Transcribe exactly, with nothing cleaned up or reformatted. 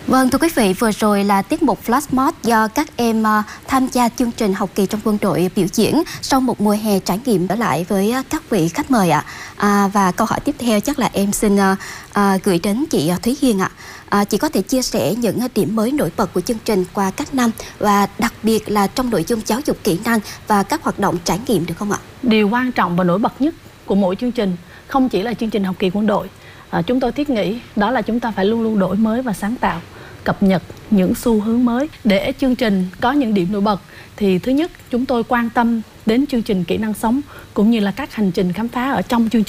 Vâng, thưa quý vị, vừa rồi là tiết mục Flash Mob do các em uh, tham gia chương trình học kỳ trong quân đội biểu diễn sau một mùa hè trải nghiệm trở lại với uh, các vị khách mời ạ. À, và câu hỏi tiếp theo chắc là em xin uh, uh, gửi đến chị uh, Thúy Hiền ạ. À, chị có thể chia sẻ những uh, điểm mới nổi bật của chương trình qua các năm và đặc biệt là trong nội dung giáo dục kỹ năng và các hoạt động trải nghiệm được không ạ? Điều quan trọng và nổi bật nhất của mỗi chương trình không chỉ là chương trình học kỳ quân đội. À, chúng tôi thiết nghĩ đó là chúng ta phải luôn luôn đổi mới và sáng tạo, cập nhật những xu hướng mới để chương trình có những điểm nổi bật. Thì thứ nhất, chúng tôi quan tâm đến chương trình kỹ năng sống cũng như là các hành trình khám phá ở trong chương trình.